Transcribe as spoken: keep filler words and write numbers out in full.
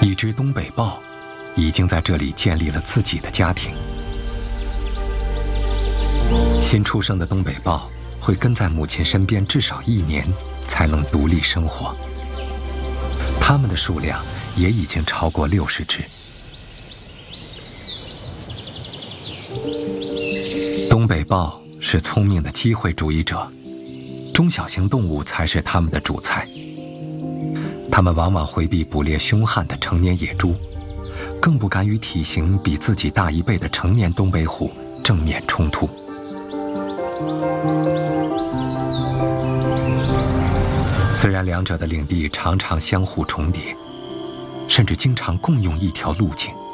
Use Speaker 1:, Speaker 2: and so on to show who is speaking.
Speaker 1: 一只东北豹已经在这里建立了自己的家庭。新出生的东北豹会跟在母亲身边至少一年，才能独立生活。它们的数量也已经超过六十只。东北豹是聪明的机会主义者，中小型动物才是它们的主菜。它们往往回避捕猎凶悍的成年野猪，更不敢与体型比自己大一倍的成年东北虎正面冲突。虽然两者的领地常常相互重叠，甚至经常共用一条路径，